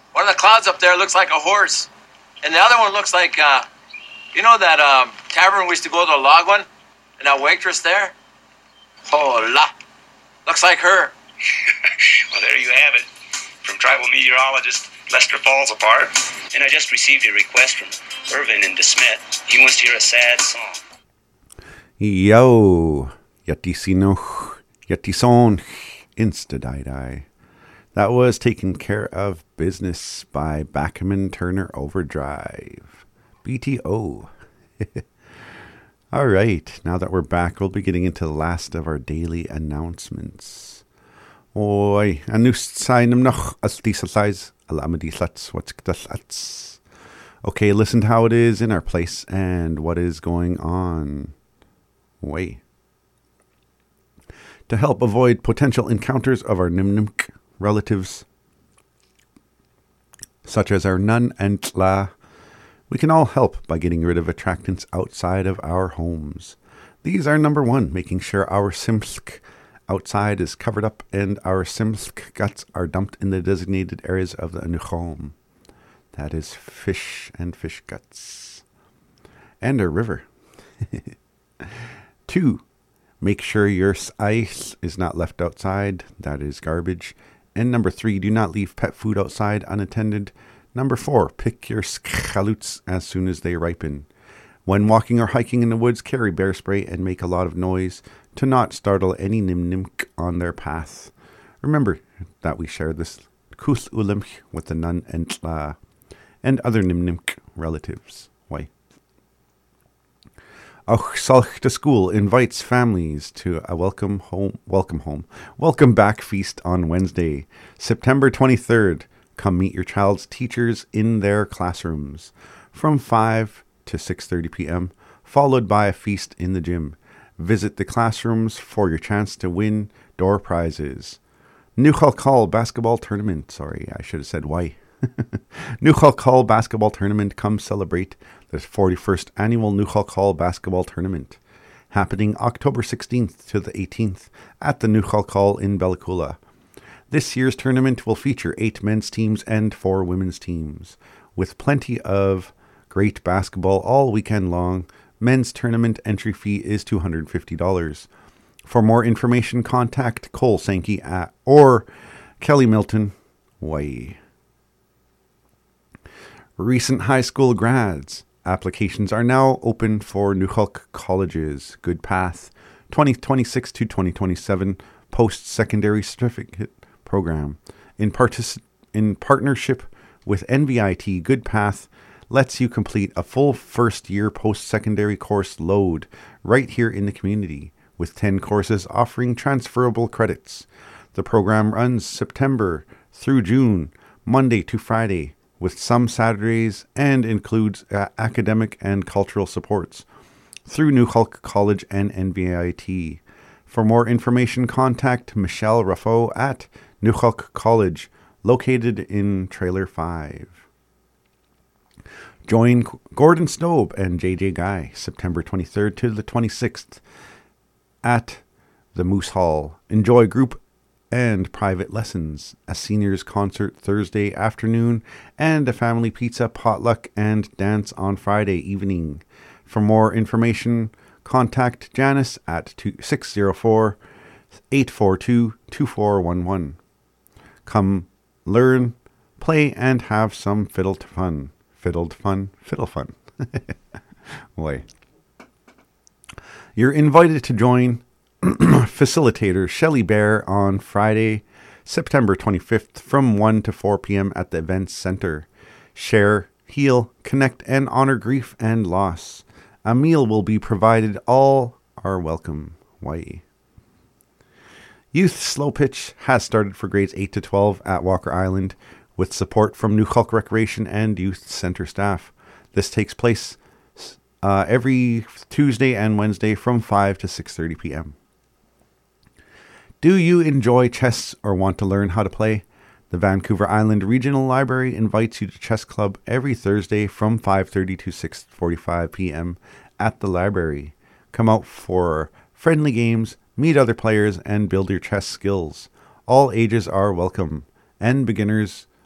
One of the clouds up there looks like a horse. And the other one looks like, you know that tavern we used to go to, the log one? And that waitress there? Hola. Looks like her. Well, there you have it. From tribal meteorologist Lester Falls apart. And I just received a request from Irvin in DeSmet. He wants to hear a sad song. Yo, Yatisinoch, Yatison, Insta-die-die. That was Taking Care of Business by Bachman Turner Overdrive. BTO. All right, now that we're back, we'll be getting into the last of our daily announcements. Oi, anust seinem noch as dieselseis, alamadislatz, what's das? Okay, listen to how it is in our place and what is going on. Way. To help avoid potential encounters of our Nimnimk relatives, such as our Nun and Tla, we can all help by getting rid of attractants outside of our homes. These are number one, making sure our Simsk outside is covered up and our Simsk guts are dumped in the designated areas of the Nuchom. That is fish and fish guts. And a river. 2. Make sure your ice is not left outside. That is garbage. And number 3, do not leave pet food outside unattended. Number 4, pick your schalots as soon as they ripen. When walking or hiking in the woods, carry bear spray and make a lot of noise to not startle any nimnimk on their path. Remember that we share this kus ulimch with the Nun and Tla and other nimnimk relatives. Why? Auch Salch de School invites families to a welcome back feast on Wednesday, September 23rd. Come meet your child's teachers in their classrooms from 5 to 6:30 p.m., followed by a feast in the gym. Visit the classrooms for your chance to win door prizes. Nuchalkal basketball tournament. Sorry, I should have said why. Nuchalkal basketball tournament. Come celebrate the 41st annual Nuchalkal basketball tournament, happening October 16th to the 18th at the Nuchalkal in Bellacoola. This year's tournament will feature 8 men's teams and 4 women's teams, with plenty of great basketball all weekend long. Men's tournament entry fee is $250. For more information, contact Cole Sankey or Kelly Milton. Why? Recent high school grads. Applications are now open for Nuchalk College's Good Path 2026 to 2027 post-secondary certificate program. In partnership with NVIT, Good Path lets you complete a full first-year post-secondary course load right here in the community, with 10 courses offering transferable credits. The program runs September through June, Monday to Friday, with some Saturdays, and includes academic and cultural supports through Nuchalk College and NVIT. For more information, contact Michelle Raffo at Nuchalk College, located in Trailer 5. Join Gordon Snobe and JJ Guy September 23rd to the 26th at the Moose Hall. Enjoy group and private lessons, a seniors concert Thursday afternoon, and a family pizza potluck and dance on Friday evening. For more information, contact Janice at 604-842-2411. Come learn, play, and have some fiddle fun. Fiddle fun. Boy. You're invited to join facilitator Shelley Bear on Friday, September 25th from 1 to 4 p.m. at the Events Center. Share, heal, connect, and honor grief and loss. A meal will be provided. All are welcome. Why? Youth Slow Pitch has started for grades 8 to 12 at Walker Island with support from Nuchalk Recreation and Youth Center staff. This takes place every Tuesday and Wednesday from 5 to 6:30 p.m. Do you enjoy chess or want to learn how to play? The Vancouver Island Regional Library invites you to Chess Club every Thursday from 5:30 to 6:45 p.m. at the library. Come out for friendly games, meet other players, and build your chess skills. All ages are welcome, and beginners